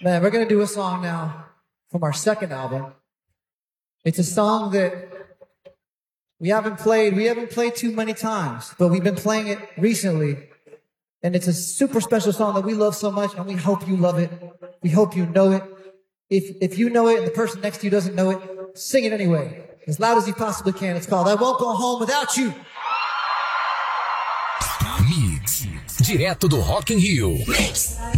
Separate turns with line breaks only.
Man, we're gonna do a song now from our second album. It's a song that we haven't played too many times, but we've been playing it recently. And it's a super special song that we love so much, and we hope you love it. We hope you know it. If you know it and the person next to you doesn't know it, sing it anyway, as loud as you possibly can. It's called I Won't Go Home Without You.
Mix, direto do Rock in Rio. Mix.